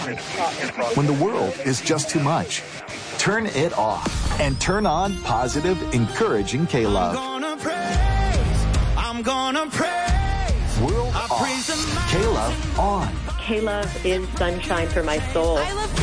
When the world is just too much, turn it off and turn on positive, encouraging K-Love. I'm gonna praise. World off. K-Love on. K-Love is sunshine for my soul. I love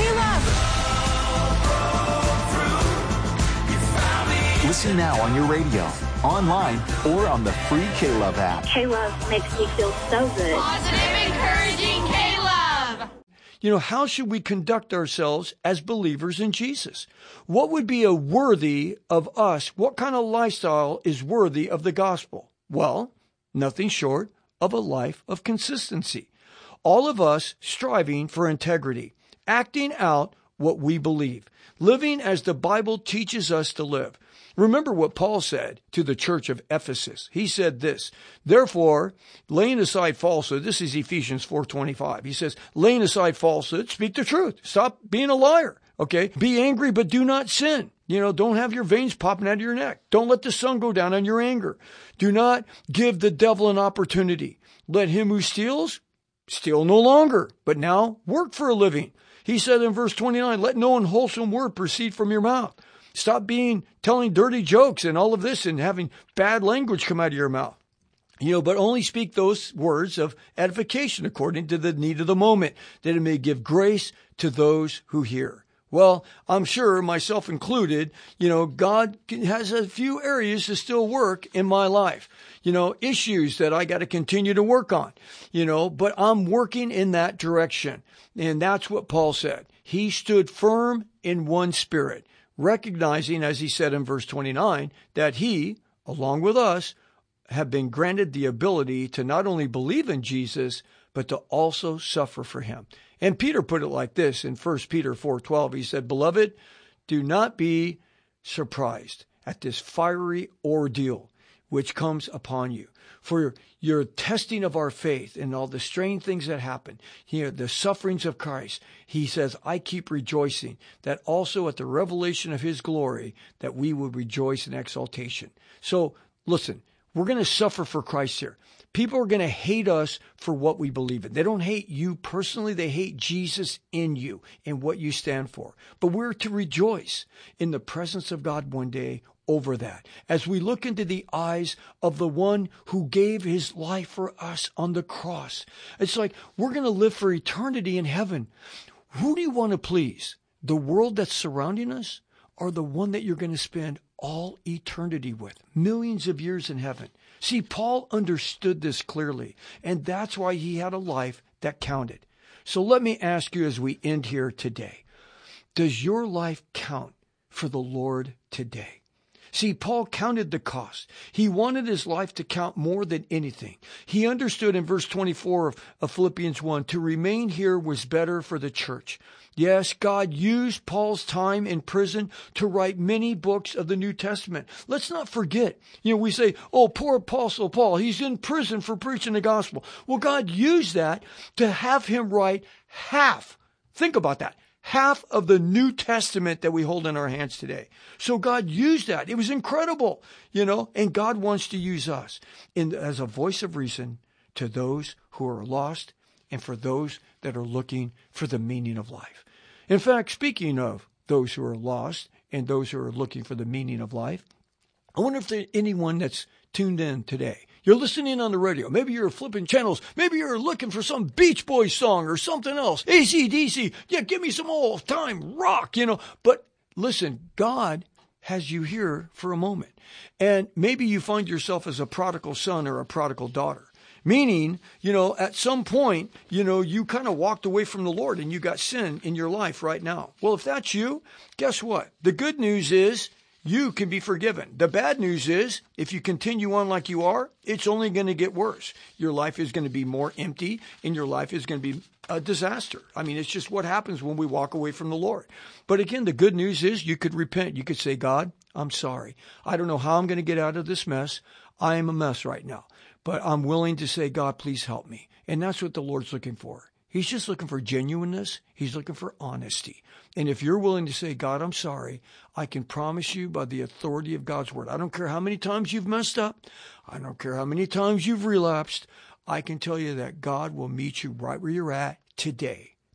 K-Love. Listen now on your radio, online, or on the free K-Love app. K-Love makes me feel so good. Positive, encouraging K-Love. You know, how should we conduct ourselves as believers in Jesus? What would be a worthy of us? What kind of lifestyle is worthy of the gospel? Well, nothing short of a life of consistency. All of us striving for integrity, acting out what we believe, living as the Bible teaches us to live. Remember what Paul said to the church of Ephesus. He said this, therefore, laying aside falsehood, this is Ephesians 4:25. He says, laying aside falsehood, speak the truth. Stop being a liar, okay? Be angry, but do not sin. You know, don't have your veins popping out of your neck. Don't let the sun go down on your anger. Do not give the devil an opportunity. Let him who steals, steal no longer, but now work for a living. He said in verse 29, let no unwholesome word proceed from your mouth. Stop telling dirty jokes and all of this and having bad language come out of your mouth. You know, but only speak those words of edification according to the need of the moment, that it may give grace to those who hear. Well, I'm sure, myself included, you know, God has a few areas to still work in my life. You know, issues that I got to continue to work on, you know, but I'm working in that direction. And that's what Paul said. He stood firm in one spirit, recognizing, as he said in verse 29, that he, along with us, have been granted the ability to not only believe in Jesus, but to also suffer for him. And Peter put it like this in 1 Peter 4:12. He said, beloved, do not be surprised at this fiery ordeal which comes upon you. For your testing of our faith and all the strange things that happen, here, the sufferings of Christ, he says, I keep rejoicing that also at the revelation of his glory, that we will rejoice in exaltation. So listen, we're going to suffer for Christ here. People are going to hate us for what we believe in. They don't hate you personally. They hate Jesus in you and what you stand for. But we're to rejoice in the presence of God one day over that, as we look into the eyes of the one who gave his life for us on the cross. It's like we're going to live for eternity in heaven. Who do you want to please? The world that's surrounding us, or the one that you're going to spend all eternity with, millions of years in heaven? See, Paul understood this clearly, and that's why he had a life that counted. So let me ask you as we end here today, does your life count for the Lord today? See, Paul counted the cost. He wanted his life to count more than anything. He understood in verse 24 of Philippians 1, to remain here was better for the church. Yes, God used Paul's time in prison to write many books of the New Testament. Let's not forget, you know, we say, oh, poor Apostle Paul, he's in prison for preaching the gospel. Well, God used that to have him write half. Think about that. Half of the New Testament that we hold in our hands today. So God used that. It was incredible, you know, and God wants to use us as a voice of reason to those who are lost and for those that are looking for the meaning of life. In fact, speaking of those who are lost and those who are looking for the meaning of life, I wonder if there's anyone that's tuned in today. You're listening on the radio. Maybe you're flipping channels. Maybe you're looking for some Beach Boys song or something else. AC/DC. Yeah, give me some old time rock, you know. But listen, God has you here for a moment. And maybe you find yourself as a prodigal son or a prodigal daughter. Meaning, you know, at some point, you know, you kind of walked away from the Lord and you got sin in your life right now. Well, if that's you, guess what? The good news is you can be forgiven. The bad news is, if you continue on like you are, it's only going to get worse. Your life is going to be more empty, and your life is going to be a disaster. I mean, it's just what happens when we walk away from the Lord. But again, the good news is you could repent. You could say, God, I'm sorry. I don't know how I'm going to get out of this mess. I am a mess right now. But I'm willing to say, God, please help me. And that's what the Lord's looking for. He's just looking for genuineness. He's looking for honesty. And if you're willing to say, God, I'm sorry, I can promise you by the authority of God's word. I don't care how many times you've messed up. I don't care how many times you've relapsed. I can tell you that God will meet you right where you're at today